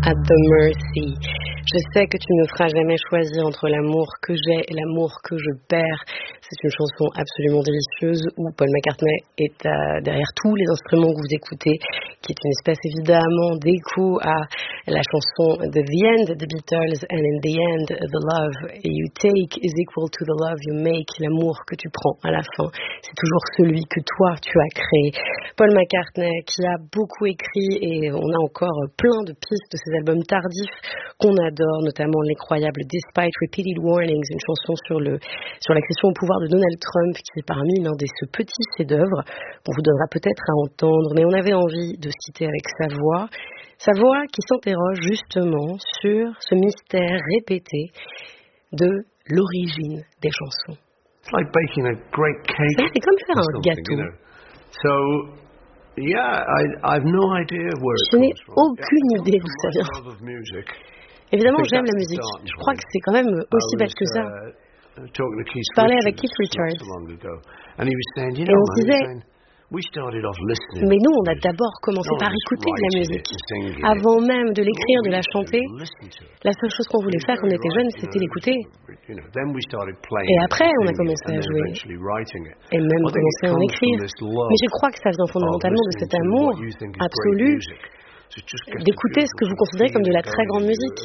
at the Mercy. Je sais que tu ne me feras jamais choisir entre l'amour que j'ai et l'amour que je perds. C'est une chanson absolument délicieuse où Paul McCartney est derrière tous les instruments que vous écoutez, qui est une espèce évidemment d'écho à la chanson de The End des Beatles, and in the end, the love you take is equal to the love you make. L'amour que tu prends à la fin, c'est toujours celui que toi tu as créé. Paul McCartney qui a beaucoup écrit, et on a encore plein de pistes de ses albums tardifs qu'on adore, notamment l'incroyable Despite Repeated Warnings, une chanson sur l'accession au pouvoir de Donald Trump, qui est parmi l'un de ce petit chef-d'œuvre qu'on vous donnera peut-être à entendre, mais on avait envie de se quitter avec sa voix qui s'interroge justement sur ce mystère répété de l'origine des chansons. It's like baking a great cake. C'est comme faire un gâteau. You know. So, yeah, I've no idea where it Je n'ai comes from. aucune idée d'où ça vient. I love music. Évidemment, j'aime la musique. Je crois que c'est quand même aussi bête que ça. Je parlais avec Keith Richards. Et on se disait, mais nous, on a d'abord commencé par écouter de la musique. Avant même de l'écrire, de la chanter, la seule chose qu'on voulait faire quand on était jeunes, c'était l'écouter. Et après, on a commencé à jouer. Et même commencé à en écrire. Mais je crois que ça vient fondamentalement de cet amour absolu d'écouter ce que vous considérez comme de la très grande musique.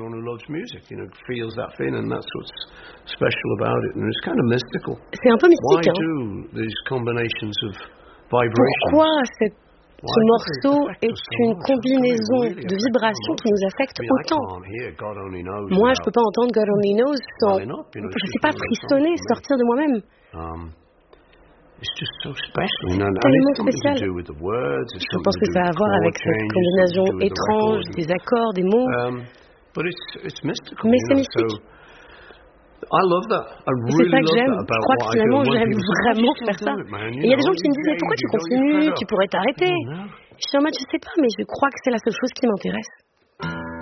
C'est un peu mystique, hein. Pourquoi ce morceau est une combinaison de vibrations qui nous affecte autant? Moi, je ne peux pas entendre God Only Knows sans, je ne sais pas, frissonner, sortir de moi-même. Tellement spécial. Je pense que ça a à voir avec cette combinaison étrange des accords, des mots. Mais c'est mystique. C'est ça que j'aime. Je crois que finalement, j'aime vraiment faire ça. Et il y a des gens qui me disent, mais pourquoi tu continues? Tu pourrais t'arrêter. Je suis en mode, je sais pas, mais je crois que c'est la seule chose qui m'intéresse.